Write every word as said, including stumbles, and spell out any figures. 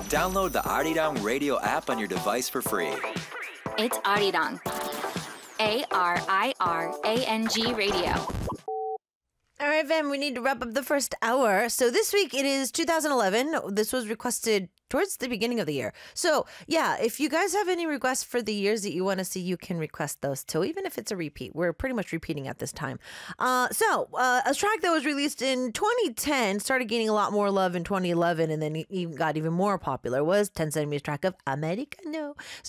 Download the Arirang Radio app on your device for free. It's Arirang. A R I R A N G Radio. All right, Vam, we need to wrap up the first hour. So this week it is two thousand eleven. This was requested towards the beginning of the year. So yeah, if you guys have any requests for the years that you want to see, you can request those too, even if it's a repeat. We're pretty much repeating at this time. Uh, so uh, a track that was released in twenty ten started gaining a lot more love in twenty eleven, and then it even got even more popular was ten centimeters track of Americano. So